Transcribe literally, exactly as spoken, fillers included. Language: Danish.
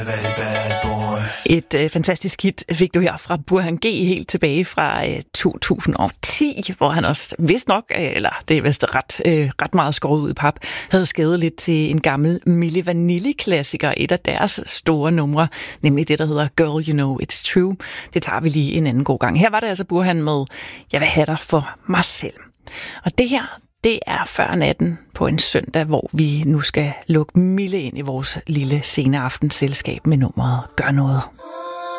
Et øh, fantastisk hit fik du her fra Burhan G helt tilbage fra øh, to tusind og ti, hvor han også vist nok, øh, eller det er vist ret, øh, ret meget skåret ud i pap, havde skrevet lidt til en gammel Milli Vanilli-klassiker, et af deres store numre, nemlig det, der hedder Girl, You Know It's True. Det tager vi lige en anden god gang. Her var det altså Burhan med Jeg vil have dig for mig selv. Og det her, det er før natten på en søndag, hvor vi nu skal lukke Mille ind i vores lille sene aftensselskab med nummeret Gør Noget.